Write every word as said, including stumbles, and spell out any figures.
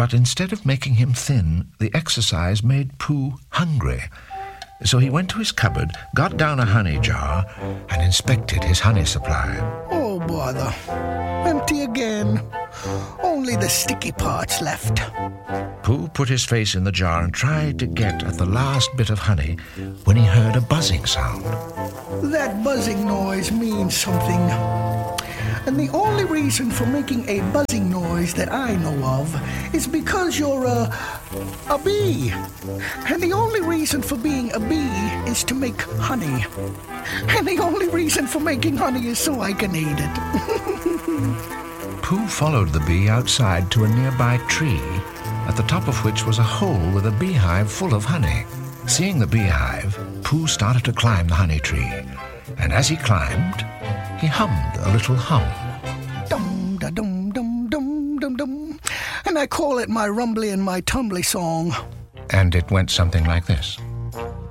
But instead of making him thin, the exercise made Pooh hungry. So he went to his cupboard, got down a honey jar, and inspected his honey supply. Oh, bother. Empty again. Only the sticky parts left. Pooh put his face in the jar and tried to get at the last bit of honey when he heard a buzzing sound. That buzzing noise means something. And the only reason for making a buzzing noise that I know of is because you're a, a bee. And the only reason for being a bee is to make honey. And the only reason for making honey is so I can eat it. Pooh followed the bee outside to a nearby tree, at the top of which was a hole with a beehive full of honey. Seeing the beehive, Pooh started to climb the honey tree. And as he climbed, he hummed a little hum. Dum da dum dum dum dum dum. And I call it my rumbly and my tumbly song. And it went something like this.